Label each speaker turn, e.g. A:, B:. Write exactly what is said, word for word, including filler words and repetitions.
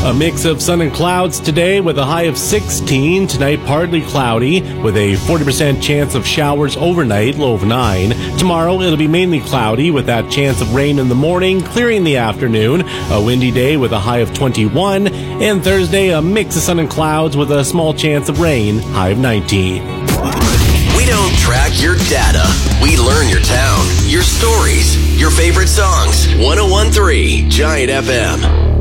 A: A mix of sun and clouds today with a high of sixteen. Tonight, partly cloudy with a forty percent chance of showers overnight, low of nine. Tomorrow, it'll be mainly cloudy with that chance of rain in the morning, clearing in the afternoon. A windy day with a high of twenty-one. And Thursday, a mix of sun and clouds with a small chance of rain, high of nineteen.
B: We don't track your data. We learn your town, your stories, your favorite songs. one oh one point three Giant F M.